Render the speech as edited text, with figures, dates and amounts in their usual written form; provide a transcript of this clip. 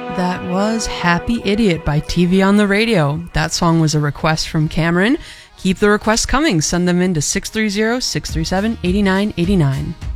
That was Happy Idiot by TV on the Radio. That song was a request from Cameron. Keep the requests coming. Send them in to 630-637-8989.